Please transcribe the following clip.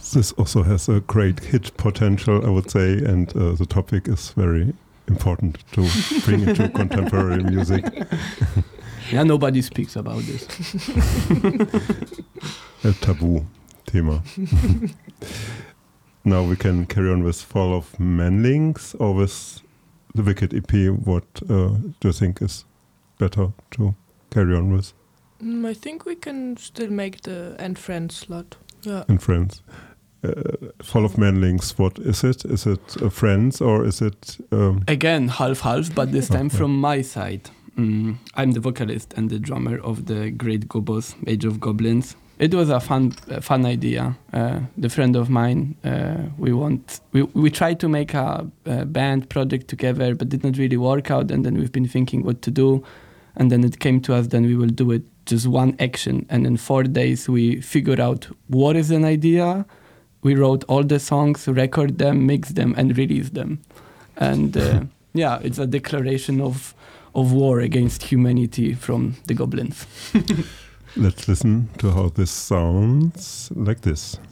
This also has a great hit potential, I would say, and the topic is very important to bring into contemporary music. Yeah, nobody speaks about this. A taboo thema. Now we can carry on with Fall of Manlings or with the Wicked EP. What do you think is better to carry on with? I think we can still make the And Friends slot. Yeah. And Friends. Fall of Manlings, what is it? Is it Friends or is it... Again, half-half, but this time from my side. I'm the vocalist and the drummer of the Great Gobos, Age of Goblins. It was a fun idea. The friend of mine, we tried to make a band project together, but did not really work out. And then we've been thinking what to do. And then it came to us, then we will do it just one action. And in 4 days, we figured out what is an idea. We wrote all the songs, record them, mix them, and release them. And it's a declaration of war against humanity from the goblins. Let's listen to how this sounds like this.